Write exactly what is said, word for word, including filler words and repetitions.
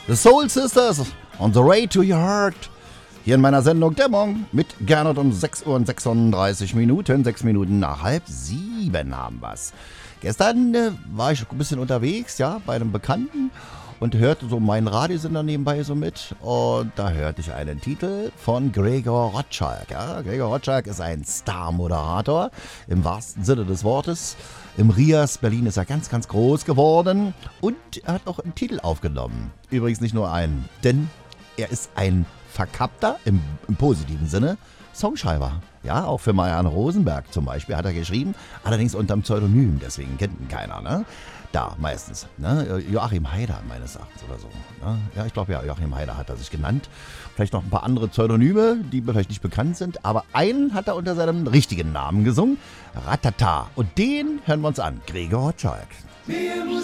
The Soul Sisters on the Way to Your Heart. Hier in meiner Sendung Dämmerung mit Gernot um sechs Uhr und sechsunddreißig Minuten. Sechs Minuten nach halb sieben haben wir's. Gestern äh, war ich ein bisschen unterwegs, ja, bei einem Bekannten und hörte so meinen Radiosender nebenbei so mit. Und da hörte ich einen Titel von Gregor Rotschalk. Ja, Gregor Rotschalk ist ein Star-Moderator im wahrsten Sinne des Wortes. Im Rias Berlin ist er ganz, ganz groß geworden und er hat auch einen Titel aufgenommen. Übrigens nicht nur einen, denn er ist ein verkappter, im, im positiven Sinne, Songschreiber. Ja, auch für Marianne Rosenberg zum Beispiel hat er geschrieben, allerdings unter dem Pseudonym, deswegen kennt ihn keiner, ne? Da meistens, ne? Joachim Haider meines Erachtens oder so. Ne? Ja, ich glaube ja, Joachim Haider hat er sich genannt. Vielleicht noch ein paar andere Pseudonyme, die mir vielleicht nicht bekannt sind, aber einen hat er unter seinem richtigen Namen gesungen, Ratata. Und den hören wir uns an, Gregor Rotschalk.